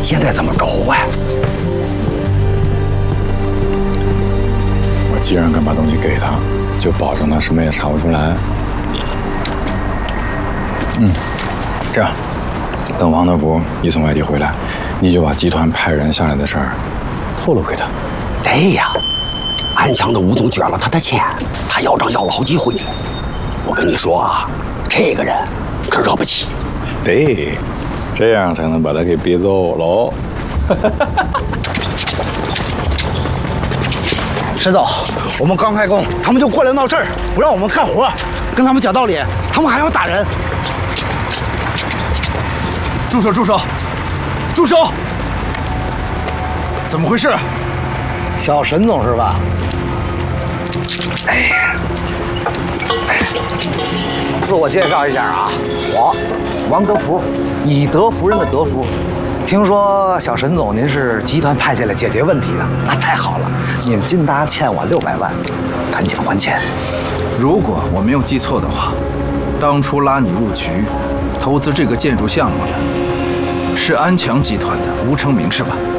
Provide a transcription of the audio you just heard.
现在怎么着啊？ 我既然敢把东西给他，就保证他什么也查不出来。这样，等王德福一从外地回来，你就把集团派人下来的事儿透露给他。 对呀，安强的吴总卷了他的钱，他要账要了好几回了。我跟你说啊，这个人可惹不起。 对，这样才能把他给逼走喽。 沈总，我们刚开工，他们就过来闹事儿，不让我们干活，跟他们讲道理，他们还要打人。 住手！住手！住手！怎么回事？ 小沈总是吧？自我介绍一下啊，我王德福，以德服人的德福。听说小沈总您是集团派下来解决问题的，那太好了。你们金达欠我600万，赶紧还钱。 如果我没有记错的话，当初拉你入局，投资这个建筑项目的是安强集团的吴成明，是吧？